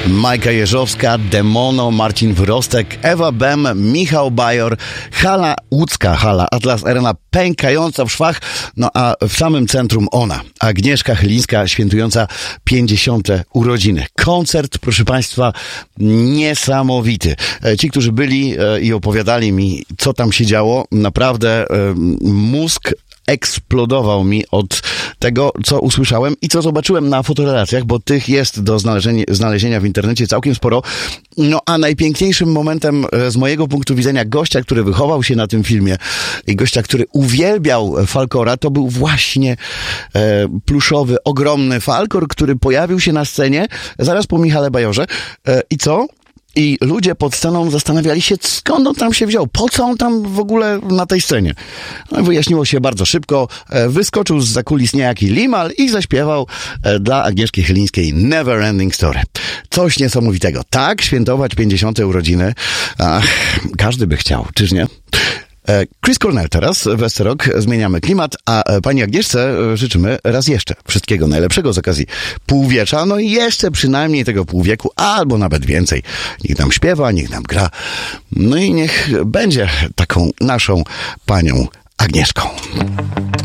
Majka Jeżowska, Demono, Marcin Wyrostek, Ewa Bem, Michał Bajor, hala łódzka, hala Atlas Arena pękająca w szwach, no a w samym centrum ona, Agnieszka Chylińska, świętująca 50. urodziny. Koncert, proszę Państwa, niesamowity. Ci, którzy byli i opowiadali mi, co tam się działo, naprawdę mózg eksplodował mi od tego, co usłyszałem i co zobaczyłem na fotorelacjach, bo tych jest do znalezienia w internecie całkiem sporo. No a najpiękniejszym momentem z mojego punktu widzenia gościa, który wychował się na tym filmie i gościa, który uwielbiał Falkora, to był właśnie pluszowy, ogromny Falkor, który pojawił się na scenie zaraz po Michale Bajorze. I co? I ludzie pod sceną zastanawiali się, skąd on tam się wziął, po co on tam w ogóle na tej scenie. No, wyjaśniło się bardzo szybko, wyskoczył zza kulis niejaki Limal i zaśpiewał dla Agnieszki Chylińskiej Never Ending Story. Coś niesamowitego. Tak, świętować 50. urodziny, każdy by chciał, czyż nie? Chris Cornell teraz w SC Rock, zmieniamy klimat, a pani Agnieszce życzymy raz jeszcze wszystkiego najlepszego z okazji półwiecza, no i jeszcze przynajmniej tego półwieku, albo nawet więcej. Niech nam śpiewa, niech nam gra, no i niech będzie taką naszą panią Agnieszką.